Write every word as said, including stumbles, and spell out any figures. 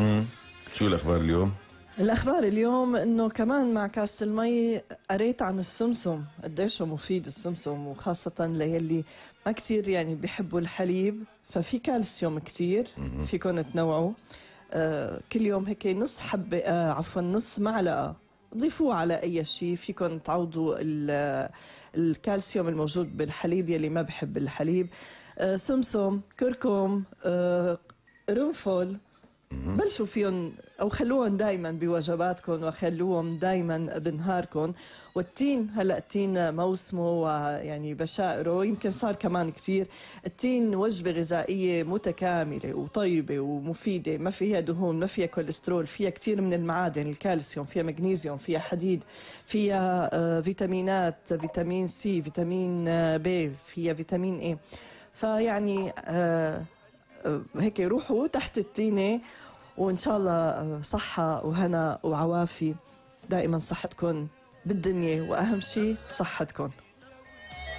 امم شو الاخبار اليوم؟ الأخبار اليوم إنه كمان مع كاسة المي قريت عن السمسم، قديش مفيد السمسم، وخاصة ليلي ما كتير يعني بيحبوا الحليب، ففي كالسيوم كتير فيكن تنوعوا. آه كل يوم هيك نص حبة، آه عفوا نص معلقة ضيفوه على أي شيء، فيكن تعوضوا الكالسيوم الموجود بالحليب يلي ما بحب الحليب. آه سمسم، كركم، آه قرنفل، بلشوا فيهم او خلوهم دائما بوجباتكم وخلوهم دائما بنهاركم. والتين هلا التين موسمه ويعني بشائره يمكن صار كمان كتير. التين وجبه غذائيه متكامله وطيبه ومفيده، ما فيها دهون، ما فيها كوليسترول، فيها كتير من المعادن، الكالسيوم، فيها مغنيسيوم، فيها حديد، فيها آه فيتامينات، فيتامين سي، فيتامين آه بي، فيها فيتامين اي. فيعني آه هيك روحوا تحت التينة وإن شاء الله صحة وهنا وعوافي. دائما صحتكم بالدنيا، وأهم شيء صحتكم.